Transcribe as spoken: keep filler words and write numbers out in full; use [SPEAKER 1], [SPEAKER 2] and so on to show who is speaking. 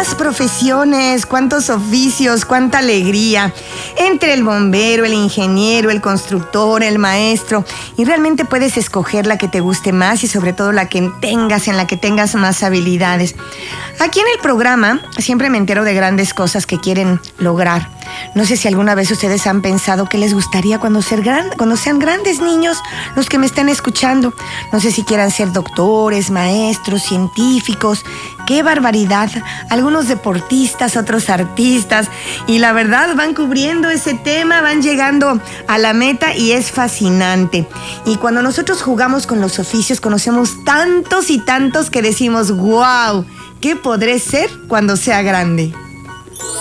[SPEAKER 1] cuántas profesiones, cuántos oficios, cuánta alegría. Entre el bombero, el ingeniero, el constructor, el maestro. Y realmente puedes escoger la que te guste más y sobre todo la que tengas, en la que tengas más habilidades. Aquí en el programa siempre me entero de grandes cosas que quieren lograr. No sé si alguna vez ustedes han pensado qué les gustaría cuando, ser gran, cuando sean grandes niños, los que me están escuchando. No sé si quieran ser doctores, maestros, científicos. ¡Qué barbaridad! Algunos deportistas, otros artistas. Y la verdad van cubriendo ese tema, van llegando a la meta y es fascinante. Y cuando nosotros jugamos con los oficios, conocemos tantos y tantos que decimos, ¡wow! ¿Qué podré ser cuando sea grande?